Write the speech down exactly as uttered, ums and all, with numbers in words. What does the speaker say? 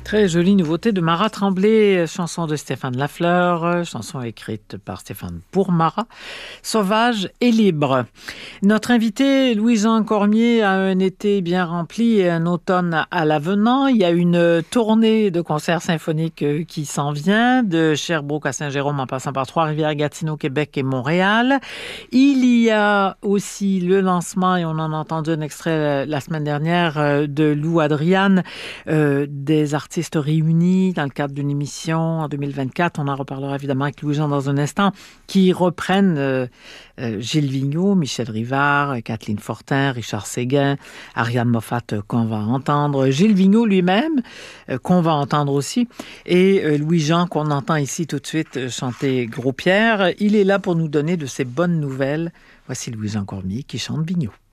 Très jolie nouveauté de Mara Tremblay, chanson de Stéphane Lafleur, chanson écrite par Stéphane pour Mara, Sauvage et libre. Notre invité, Louis-Jean Cormier, a un été bien rempli et un automne à l'avenant. Il y a une tournée de concerts symphoniques qui s'en vient, de Sherbrooke à Saint-Jérôme en passant par Trois-Rivières, Gatineau, Québec et Montréal. Il y a aussi le lancement, et on en a entendu un extrait la semaine dernière, de Lou Adriane, euh, des artistes réunis dans le cadre d'une émission en deux mille vingt-quatre. On en reparlera évidemment avec Louis-Jean dans un instant, qui reprennent euh, euh, Gilles Vigneault, Michel Rivard, Kathleen Fortin, Richard Séguin, Ariane Moffat euh, qu'on va entendre, Gilles Vigneault lui-même euh, qu'on va entendre aussi, et euh, Louis-Jean qu'on entend ici tout de suite euh, chanter Gros Pierre. Il est là pour nous donner de ces bonnes nouvelles. Voici Louis-Jean Cormier qui chante Vigneault.